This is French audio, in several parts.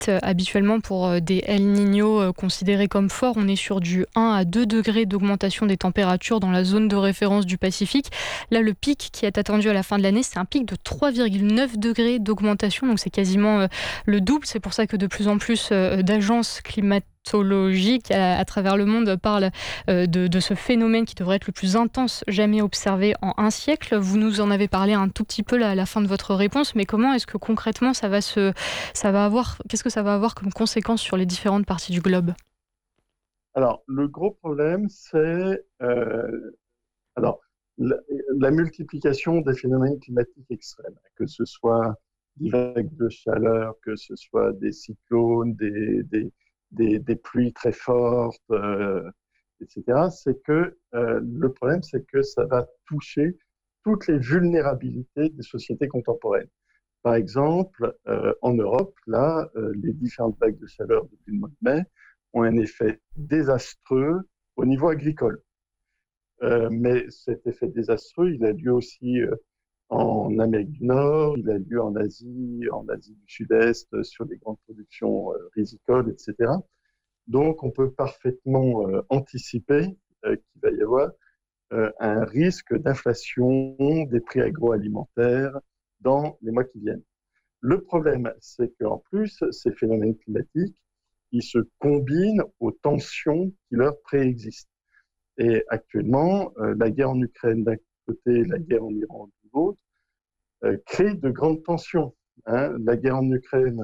habituellement pour des El Niño considérés comme forts. On est sur du 1 à 2 degrés d'augmentation des températures dans la zone de référence du Pacifique. Là, le pic qui est attendu à la fin de l'année, c'est un pic de 3,9 degrés d'augmentation. Donc c'est quasiment le double. C'est pour ça que de plus en plus d'agences climatologiques à travers le monde parlent de ce phénomène qui devrait être le plus intense jamais observé en un siècle. Vous nous en avez parlé un tout petit peu là, à la fin de votre réponse, mais comment est-ce que concrètement qu'est-ce que ça va avoir comme conséquence sur les différentes parties du globe? Alors, le gros problème, c'est alors, la, la multiplication des phénomènes climatiques extrêmes, que ce soit des vagues de chaleur, que ce soit des cyclones, des pluies très fortes, etc. C'est que le problème, c'est que ça va toucher toutes les vulnérabilités des sociétés contemporaines. Par exemple, en Europe, là, les différentes vagues de chaleur depuis le mois de mai ont un effet désastreux au niveau agricole. Mais cet effet désastreux, il a lieu aussi en Amérique du Nord, il a lieu en Asie du Sud-Est, sur les grandes productions rizicoles, etc. Donc, on peut parfaitement anticiper qu'il va y avoir un risque d'inflation des prix agroalimentaires dans les mois qui viennent. Le problème, c'est qu'en plus, ces phénomènes climatiques, ils se combinent aux tensions qui leur préexistent. Et actuellement, la guerre en Ukraine d'un côté, la guerre en Iran de l'autre, crée de grandes tensions. Hein. La guerre en Ukraine,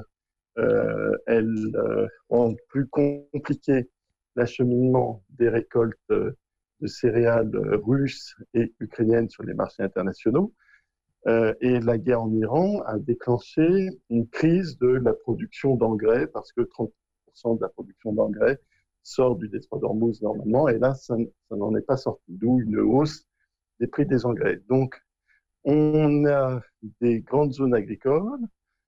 elle rend plus compliqué l'acheminement des récoltes de céréales russes et ukrainiennes sur les marchés internationaux. Et la guerre en Iran a déclenché une crise de la production d'engrais parce que 30% de la production d'engrais sort du détroit d'Ormuz normalement, et là, ça n'en est pas sorti, d'où une hausse des prix des engrais. Donc, on a des grandes zones agricoles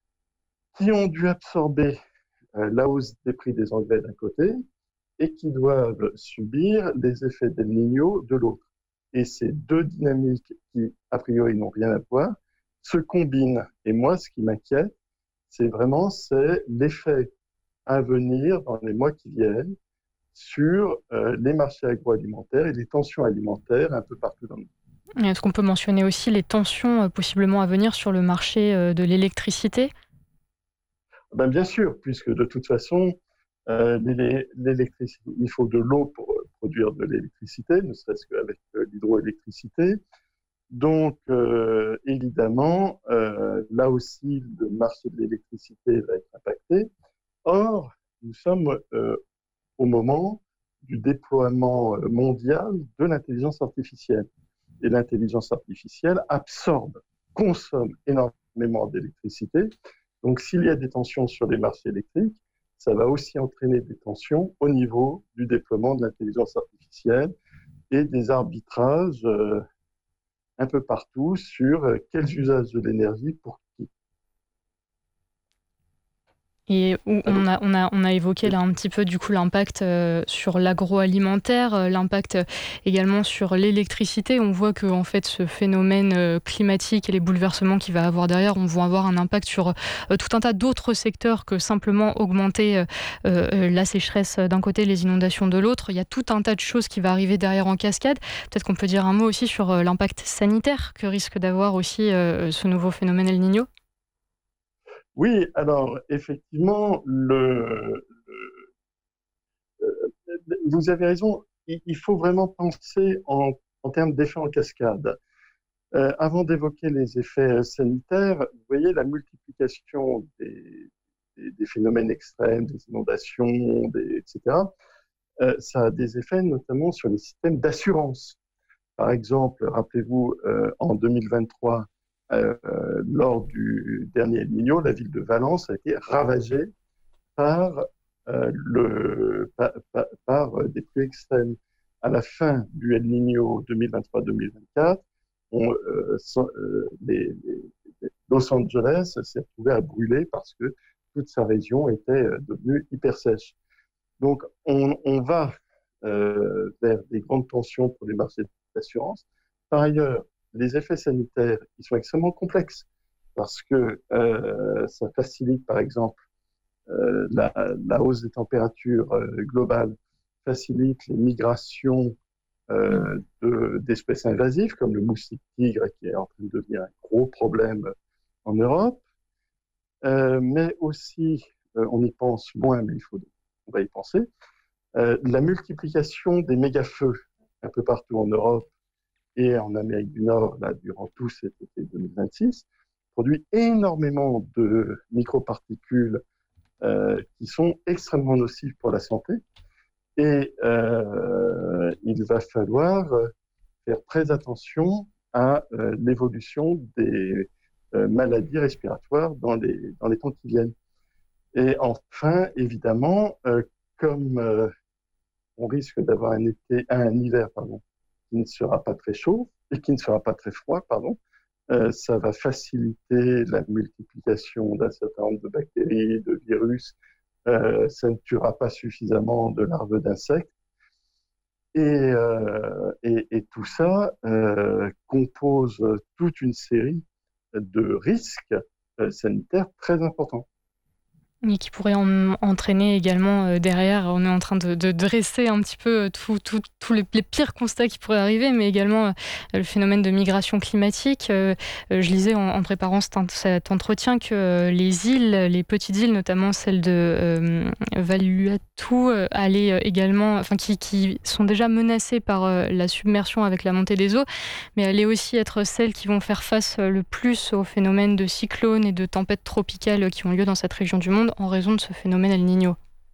qui ont dû absorber la hausse des prix des engrais d'un côté et qui doivent subir les effets d'El Niño de l'autre. Et ces deux dynamiques qui, a priori, n'ont rien à voir, se combinent. Et moi, ce qui m'inquiète, c'est l'effet à venir dans les mois qui viennent sur les marchés agroalimentaires et les tensions alimentaires un peu partout dans le monde. Est-ce qu'on peut mentionner aussi les tensions possiblement à venir sur le marché de l'électricité? Ben, bien sûr, puisque de toute façon, l'électricité, il faut de l'eau pour produire de l'électricité, ne serait-ce qu'avec l'hydroélectricité. Donc, évidemment, là aussi, le marché de l'électricité va être impacté. Or, nous sommes au moment du déploiement mondial de l'intelligence artificielle. Et l'intelligence artificielle absorbe, consomme énormément d'électricité. Donc, s'il y a des tensions sur les marchés électriques, ça va aussi entraîner des tensions au niveau du déploiement de l'intelligence artificielle et des arbitrages un peu partout sur quels usages de l'énergie pour qui. Et où Allô? on a évoqué Oui. là un petit peu du coup l'impact sur l'agroalimentaire, l'impact également sur l'électricité. On voit que en fait ce phénomène climatique et les bouleversements qu'il va avoir derrière, vont avoir un impact sur tout un tas d'autres secteurs que simplement augmenter la sécheresse d'un côté, les inondations de l'autre. Il y a tout un tas de choses qui va arriver derrière en cascade. Peut-être qu'on peut dire un mot aussi sur l'impact sanitaire que risque d'avoir aussi ce nouveau phénomène El Niño. Oui, alors effectivement, vous avez raison, il faut vraiment penser en termes d'effets en cascade. Avant d'évoquer les effets sanitaires, vous voyez la multiplication des phénomènes extrêmes, des inondations, etc. Ça a des effets notamment sur les systèmes d'assurance. Par exemple, rappelez-vous, en 2023, lors du dernier El Niño, la ville de Valence a été ravagée par, des pluies extrêmes. À la fin du El Niño 2023-2024, Los Angeles s'est retrouvé à brûler parce que toute sa région était devenue hyper sèche. Donc, on va vers des grandes tensions pour les marchés d'assurance. Par ailleurs, les effets sanitaires, ils sont extrêmement complexes parce que ça facilite, par exemple, la hausse des températures globales facilite les migrations d'espèces invasives, comme le moustique tigre, qui est en train de devenir un gros problème en Europe. Mais aussi, on y pense moins, mais on va y penser, la multiplication des méga-feux un peu partout en Europe et en Amérique du Nord, là, durant tout cet été 2026, produit énormément de microparticules qui sont extrêmement nocives pour la santé. Et il va falloir faire très attention à l'évolution des maladies respiratoires dans les temps qui viennent. Et enfin, évidemment, comme on risque d'avoir un hiver qui ne sera pas très chaud et qui ne sera pas très froid, ça va faciliter la multiplication d'un certain nombre de bactéries, de virus. Ça ne tuera pas suffisamment de larves d'insectes. Et tout ça compose toute une série de risques sanitaires très importants. Et qui pourrait entraîner également derrière, on est en train de dresser un petit peu tous les pires constats qui pourraient arriver, mais également le phénomène de migration climatique. Je lisais en préparant cet entretien que les îles, les petites îles, notamment celle de Vanuatu, allaient également, qui sont déjà menacées par la submersion avec la montée des eaux, mais allaient aussi être celles qui vont faire face le plus au phénomène de cyclones et de tempêtes tropicales qui ont lieu dans cette région du monde en raison de ce phénomène El Niño.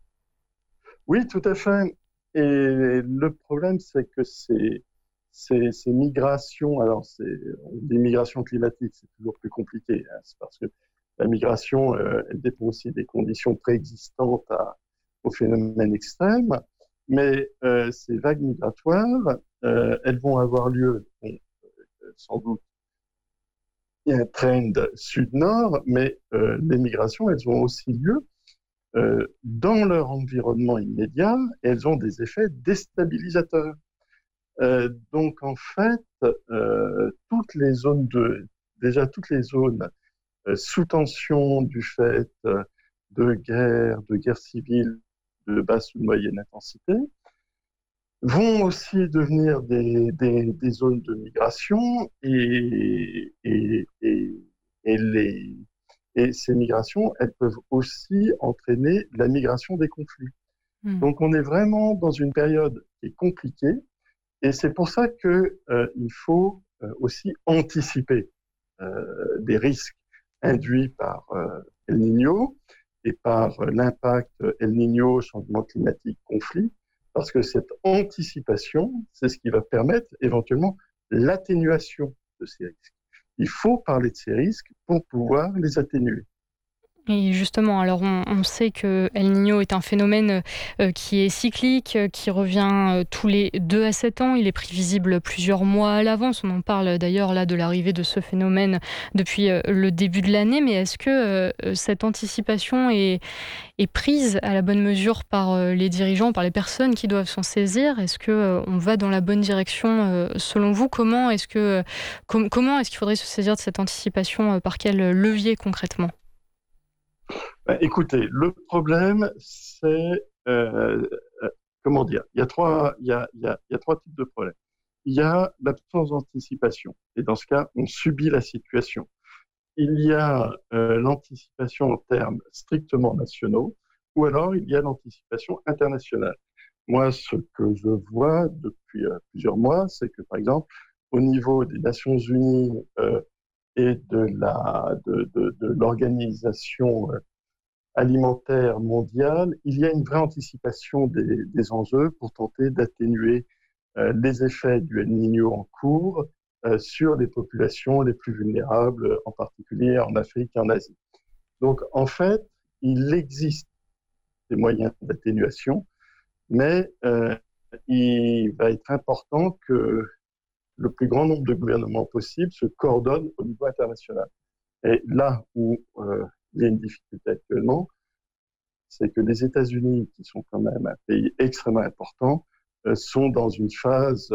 Oui, tout à fait. Et le problème, c'est que ces migrations, alors des migrations climatiques, c'est toujours plus compliqué. C'est parce que la migration, elle dépend aussi des conditions préexistantes aux phénomènes extrêmes. Mais ces vagues migratoires, elles vont avoir lieu, sans doute, il y a un trend sud-nord, mais les migrations, elles ont aussi lieu dans leur environnement immédiat, et elles ont des effets déstabilisateurs. Donc en fait, toutes les zones sous tension du fait de guerre civile de basse ou de moyenne intensité, vont aussi devenir des zones de migration et ces migrations, elles peuvent aussi entraîner la migration des conflits. Donc on est vraiment dans une période qui est compliquée et c'est pour ça qu'il faut aussi anticiper des risques induits par El Niño et par l'impact El Niño, changement climatique, conflit, parce que cette anticipation, c'est ce qui va permettre éventuellement l'atténuation de ces risques. Il faut parler de ces risques pour pouvoir les atténuer. Et justement, alors on sait que El Niño est un phénomène qui est cyclique, qui revient tous les 2 à 7 ans. Il est prévisible plusieurs mois à l'avance. On en parle d'ailleurs là de l'arrivée de ce phénomène depuis le début de l'année. Mais est-ce que cette anticipation est prise à la bonne mesure par les dirigeants, par les personnes qui doivent s'en saisir? Est-ce qu'on va dans la bonne direction selon vous? Comment est-ce qu'il faudrait se saisir de cette anticipation? Par quel levier concrètement? Écoutez, le problème, c'est comment dire. Il y a trois types de problèmes. Il y a l'absence d'anticipation, et dans ce cas, on subit la situation. Il y a l'anticipation en termes strictement nationaux, ou alors il y a l'anticipation internationale. Moi, ce que je vois depuis plusieurs mois, c'est que, par exemple, au niveau des Nations Unies et de l'organisation alimentaire mondiale, il y a une vraie anticipation des enjeux pour tenter d'atténuer les effets du El Niño en cours sur les populations les plus vulnérables, en particulier en Afrique et en Asie. Donc, en fait, il existe des moyens d'atténuation, mais il va être important que le plus grand nombre de gouvernements possible se coordonnent au niveau international. Et là où il y a une difficulté actuellement, c'est que les États-Unis, qui sont quand même un pays extrêmement important, sont dans une phase,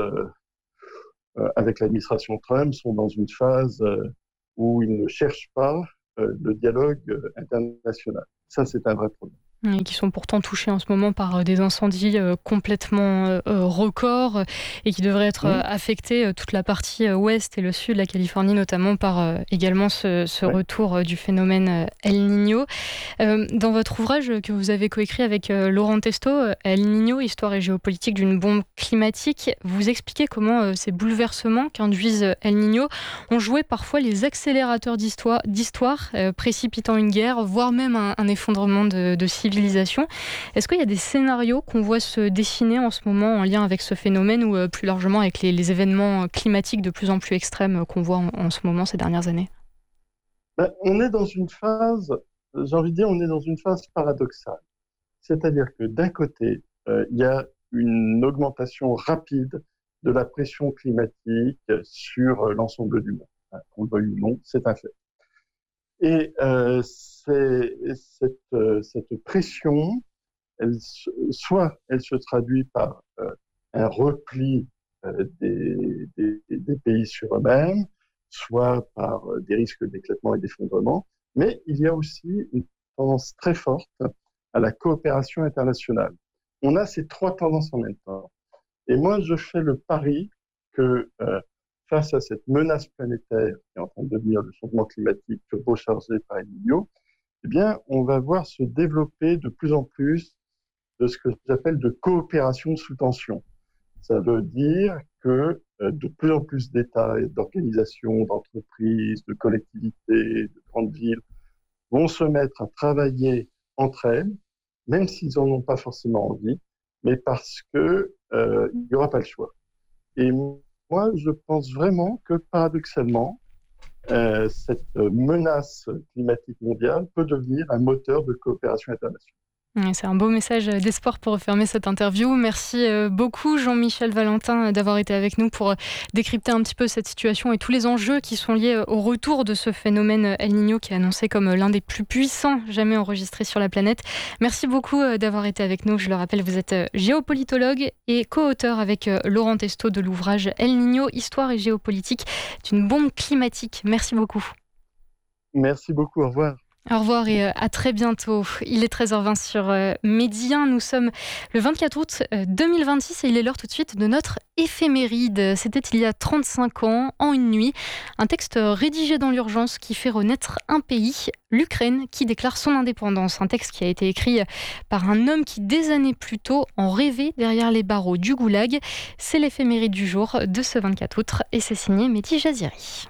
avec l'administration Trump, sont dans une phase où ils ne cherchent pas le dialogue international. Ça, c'est un vrai problème. Et qui sont pourtant touchés en ce moment par des incendies complètement records et qui devraient être affectés toute la partie ouest et le sud de la Californie, notamment par également ce retour du phénomène El Niño. Dans votre ouvrage que vous avez coécrit avec Laurent Testo, El Niño, histoire et géopolitique d'une bombe climatique, vous expliquez comment ces bouleversements qu'induisent El Niño ont joué parfois les accélérateurs d'histoire, précipitant une guerre, voire même un effondrement de civilisation. Est-ce qu'il y a des scénarios qu'on voit se dessiner en ce moment en lien avec ce phénomène ou plus largement avec les événements climatiques de plus en plus extrêmes qu'on voit en ce moment ces dernières années ? On est dans une phase, j'ai envie de dire, on est dans une phase paradoxale. C'est-à-dire que d'un côté, il y a une augmentation rapide de la pression climatique sur l'ensemble du monde. Qu'on le veuille ou non, c'est un fait. Et cette pression, soit elle se traduit par un repli des pays sur eux-mêmes, soit par des risques d'éclatement et d'effondrement, mais il y a aussi une tendance très forte à la coopération internationale. On a ces trois tendances en même temps. Et moi, je fais le pari que face à cette menace planétaire qui est en train de devenir le changement climatique turbochargé par El Niño, eh bien, on va voir se développer de plus en plus de ce que j'appelle de coopération sous tension. Ça veut dire que de plus en plus d'États et d'organisations, d'entreprises, de collectivités, de grandes villes vont se mettre à travailler entre elles, même s'ils n'en ont pas forcément envie, mais parce que il n'y aura pas le choix. Et moi, je pense vraiment que, paradoxalement, cette menace climatique mondiale peut devenir un moteur de coopération internationale. C'est un beau message d'espoir pour refermer cette interview. Merci beaucoup Jean-Michel Valentin d'avoir été avec nous pour décrypter un petit peu cette situation et tous les enjeux qui sont liés au retour de ce phénomène El Niño qui est annoncé comme l'un des plus puissants jamais enregistrés sur la planète. Merci beaucoup d'avoir été avec nous. Je le rappelle, vous êtes géopolitologue et co-auteur avec Laurent Testo de l'ouvrage El Niño, histoire et géopolitique d'une bombe climatique. Merci beaucoup. Merci beaucoup, au revoir. Au revoir et à très bientôt. Il est 13h20 sur Medi 1. Nous sommes le 24 août 2026 et il est l'heure tout de suite de notre éphéméride. C'était il y a 35 ans, en une nuit. Un texte rédigé dans l'urgence qui fait renaître un pays, l'Ukraine, qui déclare son indépendance. Un texte qui a été écrit par un homme qui, des années plus tôt, en rêvait derrière les barreaux du goulag. C'est l'éphéméride du jour de ce 24 août et c'est signé Mehdi Jaziri.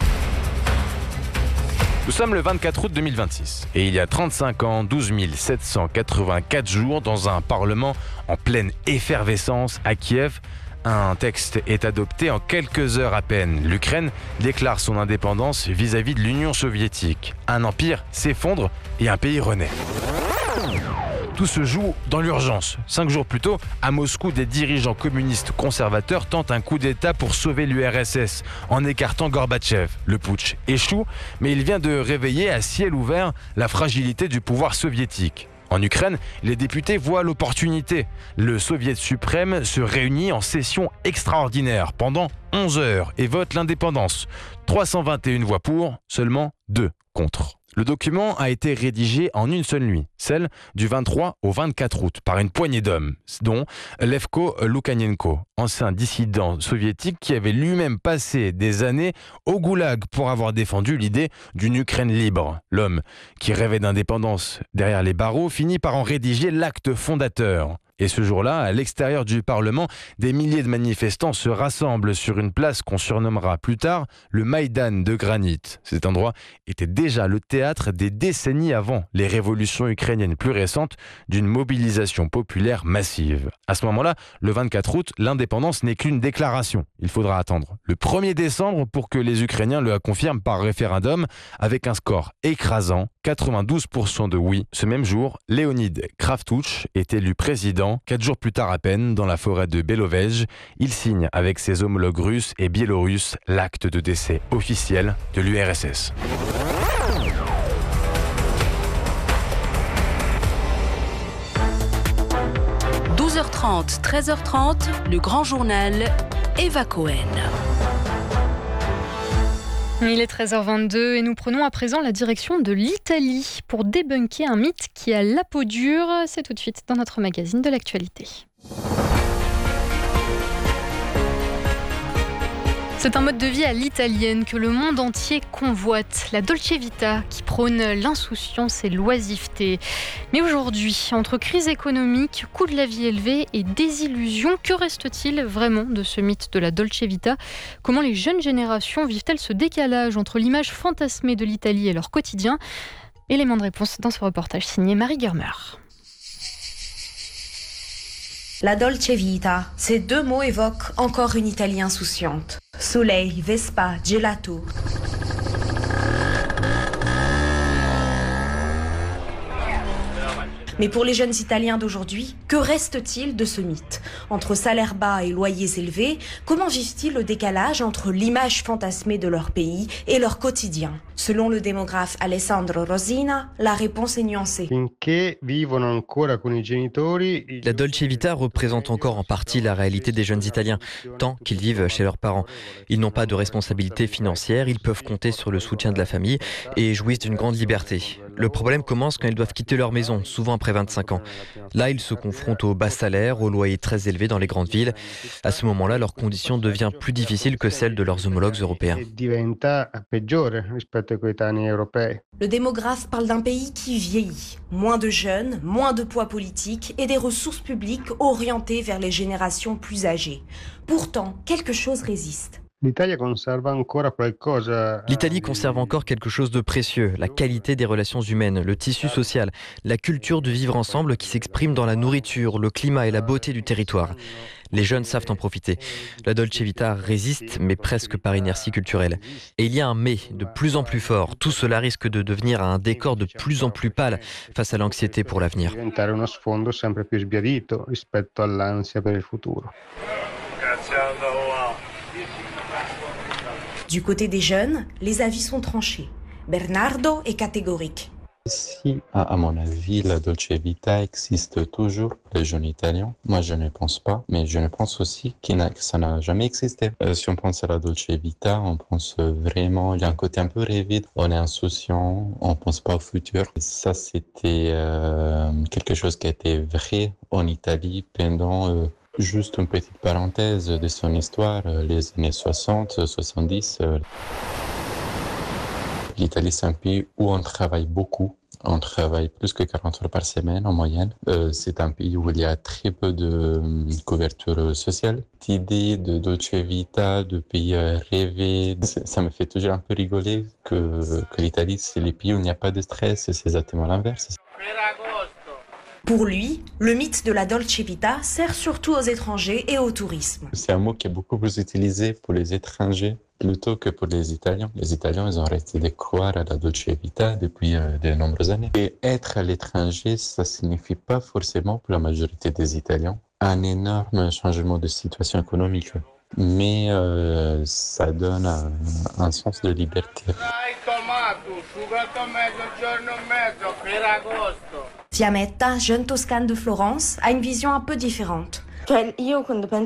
Nous sommes le 24 août 2026 et il y a 35 ans, 12 784 jours dans un parlement en pleine effervescence à Kiev, un texte est adopté en quelques heures à peine. L'Ukraine déclare son indépendance vis-à-vis de l'Union soviétique. Un empire s'effondre et un pays renaît. Tout se joue dans l'urgence. 5 jours plus tôt, à Moscou, des dirigeants communistes conservateurs tentent un coup d'État pour sauver l'URSS en écartant Gorbatchev. Le putsch échoue, mais il vient de réveiller à ciel ouvert la fragilité du pouvoir soviétique. En Ukraine, les députés voient l'opportunité. Le Soviet suprême se réunit en session extraordinaire pendant 11 heures et vote l'indépendance. 321 voix pour, seulement 2 contre. Le document a été rédigé en une seule nuit, celle du 23 au 24 août, par une poignée d'hommes, dont Levko Loukachenko, ancien dissident soviétique qui avait lui-même passé des années au goulag pour avoir défendu l'idée d'une Ukraine libre. L'homme qui rêvait d'indépendance derrière les barreaux finit par en rédiger l'acte fondateur. Et ce jour-là, à l'extérieur du Parlement, des milliers de manifestants se rassemblent sur une place qu'on surnommera plus tard le Maïdan de granit. Cet endroit était déjà le théâtre des décennies avant les révolutions ukrainiennes plus récentes d'une mobilisation populaire massive. À ce moment-là, le 24 août, l'indépendance n'est qu'une déclaration. Il faudra attendre le 1er décembre pour que les Ukrainiens le confirment par référendum avec un score écrasant, 92% de oui. Ce même jour, Leonid Kravtouch est élu président. 4 jours plus tard à peine, dans la forêt de Belovej, il signe avec ses homologues russes et biélorusses l'acte de décès officiel de l'URSS. – 12h30, 13h30, le grand journal, Eva Cohen. Il est 13h22 et nous prenons à présent la direction de l'Italie pour débunker un mythe qui a la peau dure. C'est tout de suite dans notre magazine de l'actualité. C'est un mode de vie à l'italienne que le monde entier convoite, la Dolce Vita, qui prône l'insouciance et l'oisiveté. Mais aujourd'hui, entre crise économique, coût de la vie élevé et désillusion, que reste-t-il vraiment de ce mythe de la Dolce Vita ? Comment les jeunes générations vivent-elles ce décalage entre l'image fantasmée de l'Italie et leur quotidien ? Élément de réponse dans ce reportage signé Marie Germer. La Dolce Vita, ces deux mots évoquent encore une Italie insouciante. Soleil, Vespa, gelato. Mais pour les jeunes Italiens d'aujourd'hui, que reste-t-il de ce mythe ? Entre salaires bas et loyers élevés, comment vivent-ils le décalage entre l'image fantasmée de leur pays et leur quotidien ? Selon le démographe Alessandro Rosina, la réponse est nuancée. La Dolce Vita représente encore en partie la réalité des jeunes Italiens, tant qu'ils vivent chez leurs parents. Ils n'ont pas de responsabilité financière, ils peuvent compter sur le soutien de la famille et jouissent d'une grande liberté. Le problème commence quand ils doivent quitter leur maison, souvent après 25 ans. Là, ils se confrontent aux bas salaires, aux loyers très élevés dans les grandes villes. À ce moment-là, leur condition devient plus difficile que celle de leurs homologues européens. Le démographe parle d'un pays qui vieillit. Moins de jeunes, moins de poids politique et des ressources publiques orientées vers les générations plus âgées. Pourtant, quelque chose résiste. L'Italie conserve encore quelque chose de précieux, la qualité des relations humaines, le tissu social, la culture du vivre ensemble qui s'exprime dans la nourriture, le climat et la beauté du territoire. Les jeunes savent en profiter. La Dolce Vita résiste, mais presque par inertie culturelle. Et il y a un mais de plus en plus fort. Tout cela risque de devenir un décor de plus en plus pâle face à l'anxiété pour l'avenir. Du côté des jeunes, les avis sont tranchés. Bernardo est catégorique. Si, à mon avis, la Dolce Vita existe toujours pour les jeunes Italiens. Moi, je ne pense pas, mais je ne pense aussi que ça n'a jamais existé. Si on pense à la Dolce Vita, on pense vraiment, il y a un côté un peu rêvé. On est insouciant, on pense pas au futur. Ça, c'était quelque chose qui a été vrai en Italie pendant... Juste une petite parenthèse de son histoire, les années 60, 70. L'Italie, c'est un pays où on travaille beaucoup. On travaille plus que 40 heures par semaine en moyenne. C'est un pays où il y a très peu de couverture sociale. Cette idée de Dolce Vita, de pays rêvé, ça me fait toujours un peu rigoler que l'Italie, c'est les pays où il n'y a pas de stress. C'est exactement l'inverse. Pour lui, le mythe de la Dolce Vita sert surtout aux étrangers et au tourisme. C'est un mot qui est beaucoup plus utilisé pour les étrangers plutôt que pour les Italiens. Les Italiens, ils ont arrêté de croire à la Dolce Vita depuis de nombreuses années. Et être à l'étranger, ça signifie pas forcément pour la majorité des Italiens un énorme changement de situation économique. Mais ça donne un sens de liberté. Fiammetta, jeune toscane de Florence, a une vision un peu différente. Quand je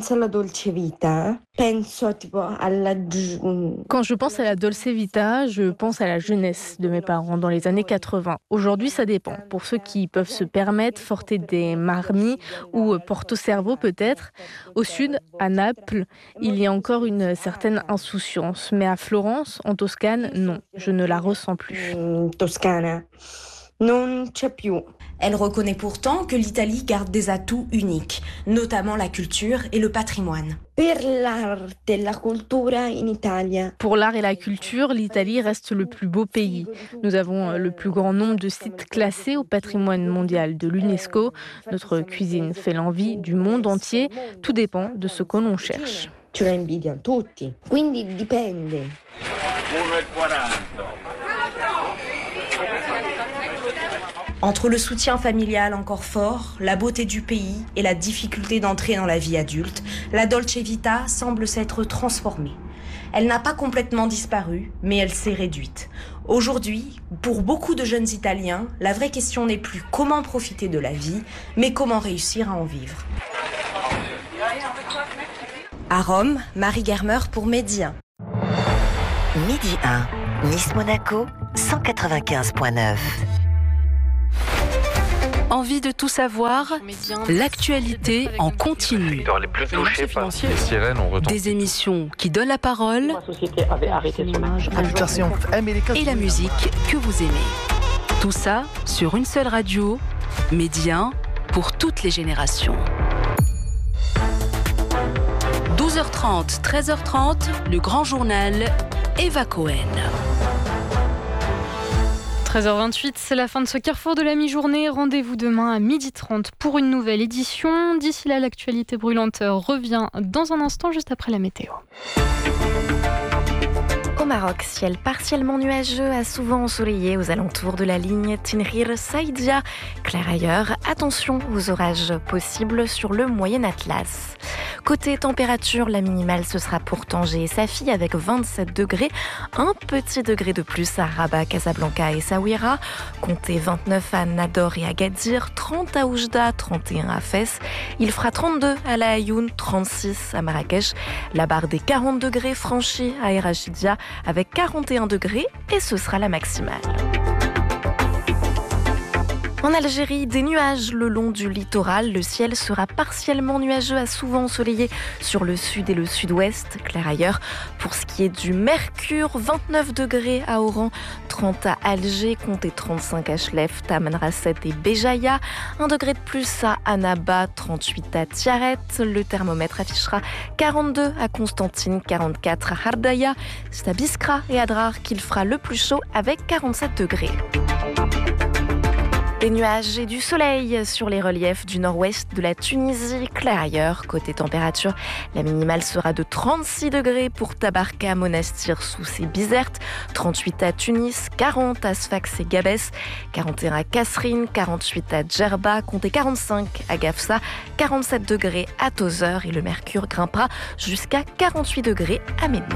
pense à la Dolce Vita, je pense à la jeunesse de mes parents dans les années 80. Aujourd'hui, ça dépend. Pour ceux qui peuvent se permettre, Forte dei Marmi ou Porto Cervo peut-être. Au sud, à Naples, il y a encore une certaine insouciance. Mais à Florence, en Toscane, non, je ne la ressens plus. Toscana, non c'è più. Elle reconnaît pourtant que l'Italie garde des atouts uniques, notamment la culture et le patrimoine. Pour l'art et la culture, l'Italie reste le plus beau pays. Nous avons le plus grand nombre de sites classés au patrimoine mondial de l'UNESCO. Notre cuisine fait l'envie du monde entier. Tout dépend de ce que l'on cherche. Ce la invidiano tutti, quindi dipende. 1,40 €. Entre le soutien familial encore fort, la beauté du pays et la difficulté d'entrer dans la vie adulte, la Dolce Vita semble s'être transformée. Elle n'a pas complètement disparu, mais elle s'est réduite. Aujourd'hui, pour beaucoup de jeunes Italiens, la vraie question n'est plus comment profiter de la vie, mais comment réussir à en vivre. À Rome, Marie Germer pour Média. Midi 1, Nice-Monaco, 195.9. Envie de tout savoir? L'actualité en continu. Les plus touchés par les sirènes ont retenti. Des émissions qui donnent la parole et la musique que vous aimez. Tout ça sur une seule radio, Midi 1, pour toutes les générations. 12h30, 13h30, le grand journal Eva Cohen. 13h28, c'est la fin de ce carrefour de la mi-journée. Rendez-vous demain à 12h30 pour une nouvelle édition. D'ici là, l'actualité brûlante revient dans un instant, juste après la météo. Au Maroc, ciel partiellement nuageux à souvent ensoleillé aux alentours de la ligne Tinrir-Saïdia. Clair ailleurs, attention aux orages possibles sur le Moyen Atlas. Côté température, la minimale ce sera pour Tanger et Safi avec 27 degrés. Un petit degré de plus à Rabat, Casablanca et Saouira. Comptez 29 à Nador et Agadir, 30 à Oujda, 31 à Fès. Il fera 32 à La Ayoun, 36 à Marrakech. La barre des 40 degrés franchie à Erachidia avec 41 degrés et ce sera la maximale. En Algérie, des nuages le long du littoral. Le ciel sera partiellement nuageux à souvent ensoleillé sur le sud et le sud-ouest. Clair ailleurs. Pour ce qui est du mercure, 29 degrés à Oran, 30 à Alger, comptez 35 à Chlef, Tamanrasset et Béjaïa. 1 degré de plus à Annaba, 38 à Tiaret. Le thermomètre affichera 42 à Constantine, 44 à Hardaya. C'est à Biskra et Adrar qu'il fera le plus chaud avec 47 degrés. Des nuages et du soleil sur les reliefs du nord-ouest de la Tunisie. Clair ailleurs. Côté température, la minimale sera de 36 degrés pour Tabarka, Monastir, Sousse et Bizerte, 38 à Tunis, 40 à Sfax et Gabès, 41 à Kasserine, 48 à Djerba, comptez 45 à Gafsa, 47 degrés à Tozeur et le mercure grimpera jusqu'à 48 degrés à Médine.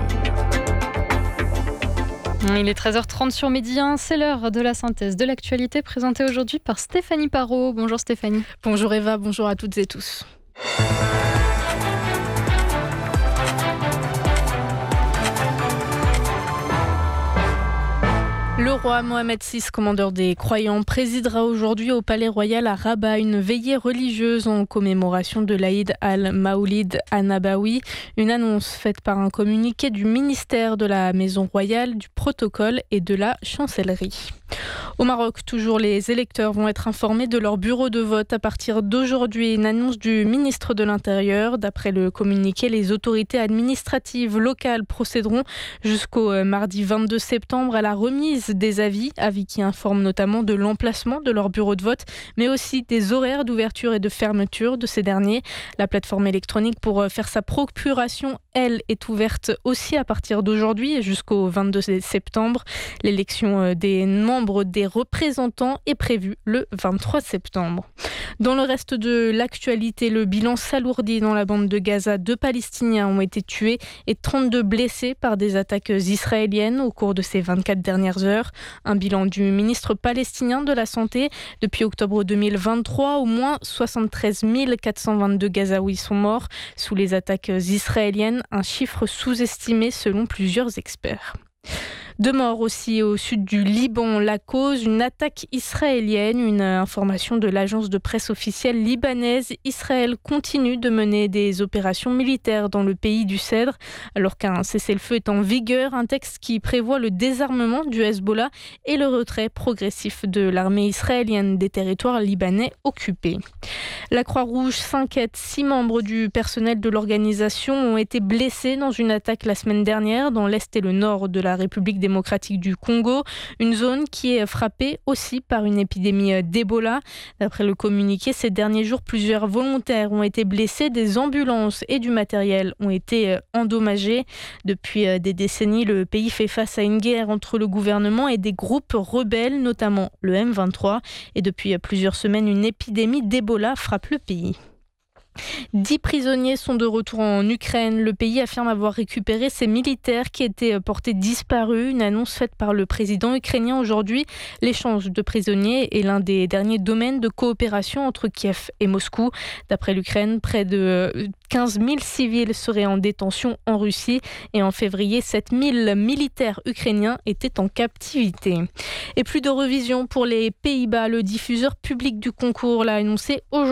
Il est 13h30 sur Midi 1, c'est l'heure de la synthèse de l'actualité présentée aujourd'hui par Stéphanie Parot. Bonjour Stéphanie. Bonjour Eva, bonjour à toutes et tous. Le roi Mohamed VI, commandeur des croyants, présidera aujourd'hui au Palais Royal à Rabat une veillée religieuse en commémoration de l'Aïd al-Maoulid an-Nabawi. Une annonce faite par un communiqué du ministère de la Maison Royale, du Protocole et de la Chancellerie. Au Maroc, toujours, les électeurs vont être informés de leur bureau de vote à partir d'aujourd'hui. Une annonce du ministre de l'Intérieur. D'après le communiqué, les autorités administratives locales procéderont jusqu'au mardi 22 septembre à la remise des avis qui informent notamment de l'emplacement de leur bureau de vote, mais aussi des horaires d'ouverture et de fermeture de ces derniers. La plateforme électronique pour faire sa procuration, elle, est ouverte aussi à partir d'aujourd'hui jusqu'au 22 septembre. L'élection des membres des représentants est prévue le 23 septembre. Dans le reste de l'actualité, le bilan s'alourdit dans la bande de Gaza. 2 Palestiniens ont été tués et 32 blessés par des attaques israéliennes au cours de ces 24 dernières heures. Un bilan du ministre palestinien de la Santé. Depuis octobre 2023, au moins 73 422 Gazaouis sont morts sous les attaques israéliennes, un chiffre sous-estimé selon plusieurs experts. 2 morts aussi au sud du Liban. La cause, une attaque israélienne. Une information de l'agence de presse officielle libanaise. Israël continue de mener des opérations militaires dans le pays du Cèdre, alors qu'un cessez-le-feu est en vigueur. Un texte qui prévoit le désarmement du Hezbollah et le retrait progressif de l'armée israélienne des territoires libanais occupés. La Croix-Rouge s'inquiète. 6 membres du personnel de l'organisation ont été blessés dans une attaque la semaine dernière dans l'est et le nord de la République démocratique du Congo, une zone qui est frappée aussi par une épidémie d'Ebola. D'après le communiqué, ces derniers jours, plusieurs volontaires ont été blessés, des ambulances et du matériel ont été endommagés. Depuis des décennies, le pays fait face à une guerre entre le gouvernement et des groupes rebelles, notamment le M23. Et depuis plusieurs semaines, une épidémie d'Ebola frappe le pays. 10 prisonniers sont de retour en Ukraine. Le pays affirme avoir récupéré ses militaires qui étaient portés disparus. Une annonce faite par le président ukrainien aujourd'hui. L'échange de prisonniers est l'un des derniers domaines de coopération entre Kiev et Moscou. D'après l'Ukraine, près de 15 000 civils seraient en détention en Russie. Et en février, 7 000 militaires ukrainiens étaient en captivité. Et plus d'Eurovision pour les Pays-Bas. Le diffuseur public du concours l'a annoncé aujourd'hui.